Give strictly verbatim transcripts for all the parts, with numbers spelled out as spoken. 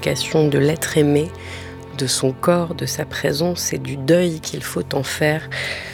l'évocation de l'être aimé, de son corps, de sa présence et du deuil qu'il faut en faire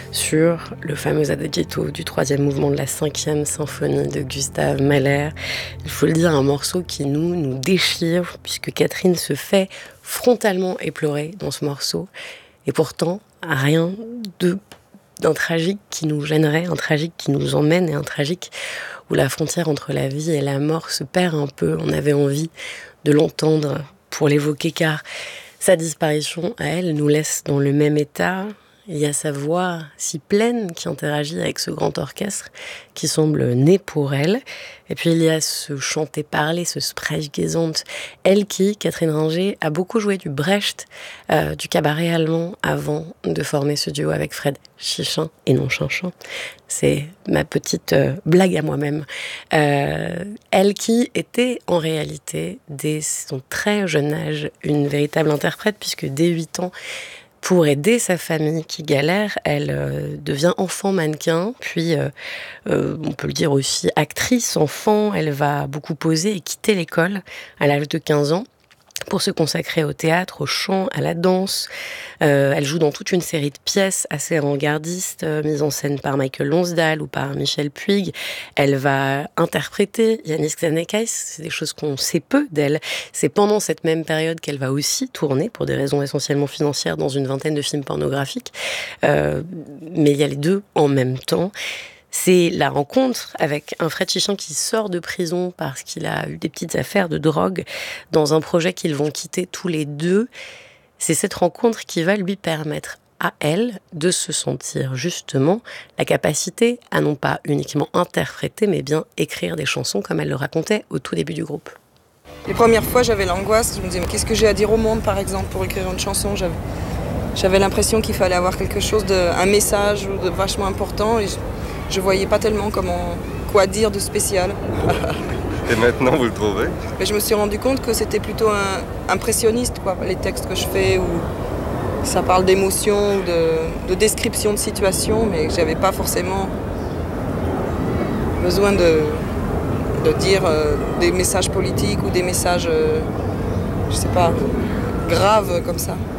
sur le fameux Adagietto du troisième mouvement de la cinquième symphonie de Gustav Mahler. Il faut le dire, un morceau qui nous, nous déchire, puisque Catherine se fait frontalement éplorer dans ce morceau. Et pourtant, rien de, d'un tragique qui nous gênerait, un tragique qui nous emmène et un tragique où la frontière entre la vie et la mort se perd un peu. On avait envie de l'entendre pour l'évoquer, car sa disparition, à elle, nous laisse dans le même état. Il y a sa voix si pleine qui interagit avec ce grand orchestre qui semble né pour elle. Et puis il y a ce chanter-parler, ce Sprechgesang. Elle qui, Catherine Ringer, a beaucoup joué du Brecht, euh, du cabaret allemand, avant de former ce duo avec Fred Chichin, et non Chinchin. C'est ma petite euh, blague à moi-même. Euh, elle qui était en réalité, dès son très jeune âge, une véritable interprète, puisque dès huit ans, pour aider sa famille qui galère, elle euh, devient enfant mannequin, puis euh, euh, on peut le dire aussi actrice, enfant. Elle va beaucoup poser et quitter l'école à l'âge de quinze ans pour se consacrer au théâtre, au chant, à la danse. Euh, elle joue dans toute une série de pièces assez avant-gardistes, euh, mises en scène par Michael Lonsdale ou par Michel Puig. Elle va interpréter Yannis Xenakis, c'est des choses qu'on sait peu d'elle. C'est pendant cette même période qu'elle va aussi tourner, pour des raisons essentiellement financières, dans une vingtaine de films pornographiques. Euh, mais il y a les deux en même temps. C'est la rencontre avec un Fred Chichin qui sort de prison parce qu'il a eu des petites affaires de drogue dans un projet qu'ils vont quitter tous les deux. C'est cette rencontre qui va lui permettre à elle de se sentir justement la capacité à non pas uniquement interpréter, mais bien écrire des chansons comme elle le racontait au tout début du groupe. Les premières fois, j'avais l'angoisse. Je me disais, mais qu'est-ce que j'ai à dire au monde, par exemple, pour écrire une chanson ? J'avais, j'avais l'impression qu'il fallait avoir quelque chose, de, un message de vachement important. Et je, Je voyais pas tellement comment, quoi dire de spécial. Et maintenant, vous le trouvez ? Mais je me suis rendu compte que c'était plutôt un, impressionniste, quoi, les textes que je fais, où ça parle d'émotions, ou de, de description de situation, mais que j'avais pas forcément besoin de, de dire euh, des messages politiques ou des messages, euh, je sais pas, graves comme ça.